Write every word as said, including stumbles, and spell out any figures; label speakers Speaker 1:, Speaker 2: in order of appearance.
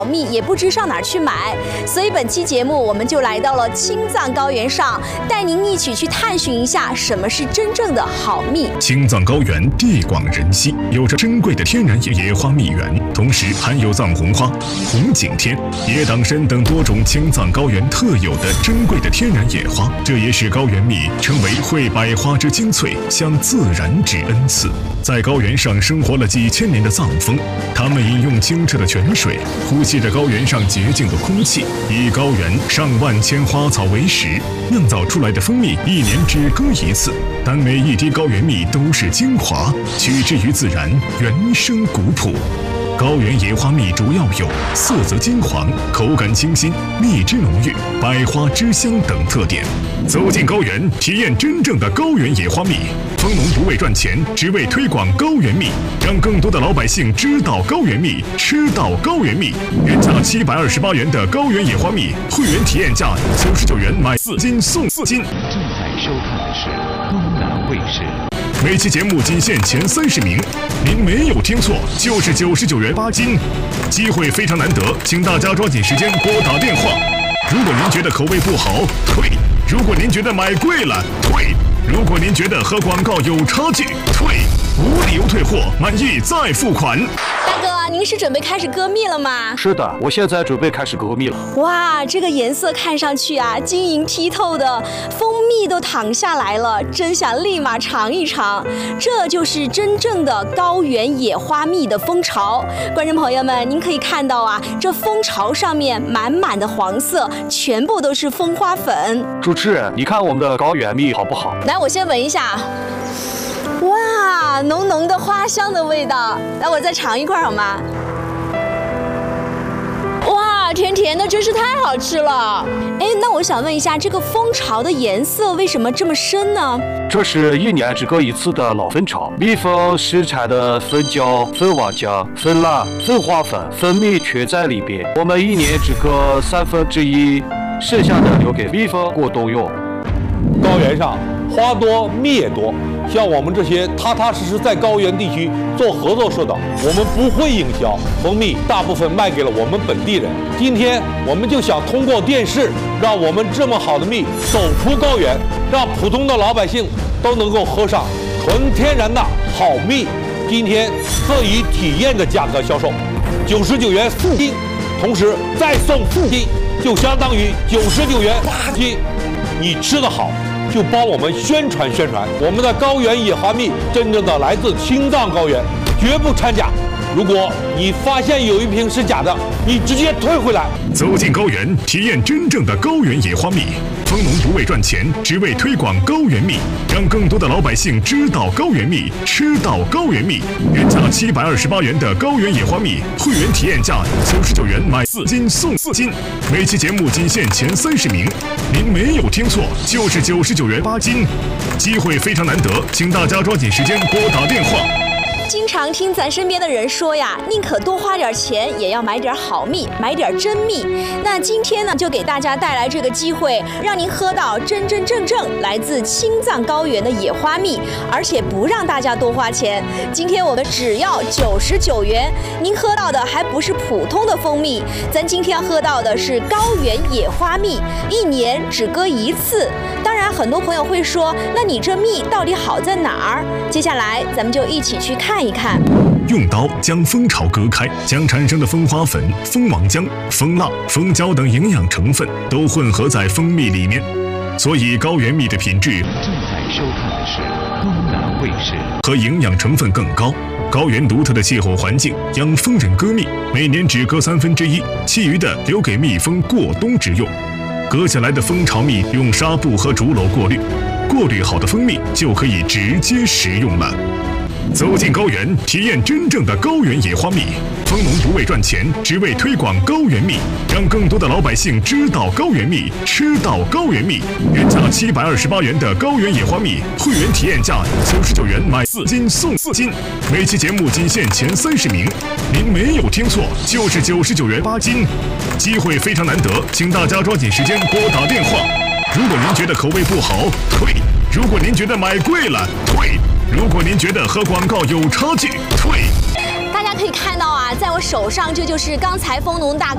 Speaker 1: 蜜也不知上哪儿去买，所以本期节目我们就来到了青藏高原上，带您一起去探寻一下什么是真正的好蜜。
Speaker 2: 青藏高原地广人稀，有着珍贵的天然野花蜜源，同时含有藏红花、红景天、野党参等多种青藏高原特有的珍贵的天然野花，这也使高原蜜成为会百花之精粹，向自然之恩赐。在高原上生活了几千年的藏蜂，它们饮用清澈的泉水，呼吸着高原上洁净的空气，以高原上万千花草为食，酿造出来的蜂蜜一年只割一次，但每一滴高原蜜都是精华，取之于自然，原生古朴。高原野花蜜主要有色泽金黄、口感清新、蜜汁浓郁、百花之香等特点。走进高原，体验真正的高原野花蜜。蜂农不为赚钱，只为推广高原蜜，让更多的老百姓知道高原蜜，吃到高原蜜。原价七百二十八元的高原野花蜜，会员体验价九十九元买四斤送四斤。
Speaker 3: 正在收看的是东南卫视。
Speaker 2: 每期节目仅限前三十名，您没有听错，就是九十九元八斤，机会非常难得，请大家抓紧时间拨打电话。如果您觉得口味不好，退；如果您觉得买贵了，退；如果您觉得和广告有差距，退。无理由退货，满意再付款。
Speaker 1: 大哥，您是准备开始割蜜了吗？
Speaker 4: 是的，我现在准备开始割蜜了。
Speaker 1: 哇，这个颜色看上去啊，晶莹剔透的，蜂蜜都淌下来了，真想立马尝一尝。这就是真正的高原野花蜜的蜂巢。观众朋友们，您可以看到啊，这蜂巢上面满满的黄色，全部都是蜂花粉。
Speaker 4: 主持人，你看我们的高原蜜好不好？
Speaker 1: 来，我先闻一下。哇，浓浓的花香的味道，来，我再尝一块好吗？哇，甜甜的，真是太好吃了。哎，那我想问一下，这个蜂巢的颜色为什么这么深呢？
Speaker 4: 这是一年只割一次的老蜂巢，蜜蜂生产的蜂胶、蜂王浆、蜂蜡、蜂花粉、蜂蜜全在里边。我们一年只割三分之一，剩下的留给蜜蜂过冬用。
Speaker 5: 高原上花多蜜也多，像我们这些踏踏实实在高原地区做合作社的，我们不会营销蜂蜜，大部分卖给了我们本地人。今天我们就想通过电视，让我们这么好的蜜走出高原，让普通的老百姓都能够喝上纯天然的好蜜。今天特以体验的价格销售，九十九元四斤，同时再送四斤，就相当于九十九元八斤。你吃得好，就帮我们宣传宣传我们的高原野花蜜，真正的来自青藏高原，绝不掺假。如果你发现有一瓶是假的，你直接退回来。
Speaker 2: 走进高原，体验真正的高原野花蜜。蜂农不为赚钱，只为推广高原蜜，让更多的老百姓知道高原蜜，吃到高原蜜。原价七百二十八元的高原野花蜜，会员体验价九十九元买四斤送四斤。每期节目仅限前三十名，您没有听错，就是九十九元八斤，机会非常难得，请大家抓紧时间拨打电话。
Speaker 1: 经常听咱身边的人说呀，宁可多花点钱，也要买点好蜜，买点真蜜。那今天呢，就给大家带来这个机会，让您喝到真真正正来自青藏高原的野花蜜，而且不让大家多花钱。今天我们只要九十九元，您喝到的还不是普通的蜂蜜，咱今天喝到的是高原野花蜜，一年只割一次。当然，很多朋友会说，那你这蜜到底好在哪儿？接下来咱们就一起去看一看。
Speaker 2: 用刀将蜂巢割开，将产生的蜂花粉、蜂王浆、蜂蜡、蜂胶等营养成分都混合在蜂蜜里面，所以高原蜜的品质
Speaker 3: 正在收看的是东南卫视
Speaker 2: 和营养成分更高。高原独特的气候环境让蜂人割蜜每年只割三分之一，其余的留给蜜蜂过冬之用。割下来的蜂巢蜜用纱布和竹篓过滤，过滤好的蜂蜜就可以直接食用了。走进高原，体验真正的高原野花蜜。蜂农不为赚钱，只为推广高原蜜，让更多的老百姓知道高原蜜，吃到高原蜜。原价七百二十八元的高原野花蜜，会员体验价九十九元买四斤送四斤。每期节目仅限前三十名，您没有听错，就是九十九元八斤，机会非常难得，请大家抓紧时间拨打电话。如果您觉得口味不好，退；如果您觉得买贵了，退；如果您觉得和广告有差距，退。
Speaker 1: 大家可以看到啊，在我手上这就是刚才蜂农大